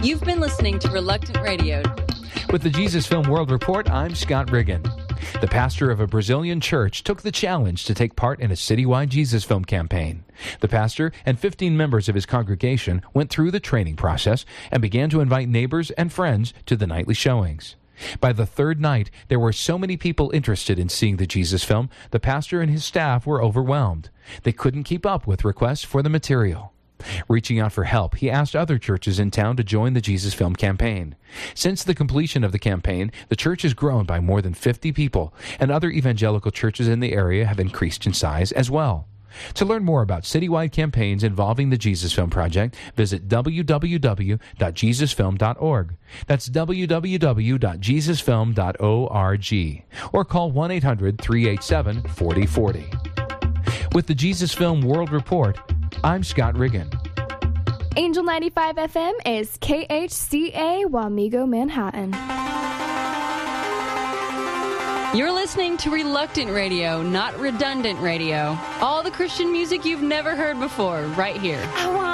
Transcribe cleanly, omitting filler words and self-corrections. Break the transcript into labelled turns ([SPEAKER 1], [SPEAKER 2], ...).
[SPEAKER 1] You've been listening to Reluctant Radio.
[SPEAKER 2] With the Jesus Film World Report, I'm Scott Riggin. The pastor of a Brazilian church took the challenge to take part in a citywide Jesus Film campaign. The pastor and 15 members of his congregation went through the training process and began to invite neighbors and friends to the nightly showings. By the third night, there were so many people interested in seeing the Jesus Film, the pastor and his staff were overwhelmed. They couldn't keep up with requests for the material. Reaching out for help, he asked other churches in town to join the Jesus Film campaign. Since the completion of the campaign, the church has grown by more than 50 people, and other evangelical churches in the area have increased in size as well. To learn more about citywide campaigns involving the Jesus Film Project, visit www.jesusfilm.org. That's www.jesusfilm.org. Or call 1-800-387-4040. With the Jesus Film World Report, I'm Scott Riggin.
[SPEAKER 3] Angel 95 FM is KHCA Wamego, Manhattan.
[SPEAKER 1] You're listening to Reluctant Radio, not redundant radio. All the Christian music you've never heard before, right here.
[SPEAKER 3] I want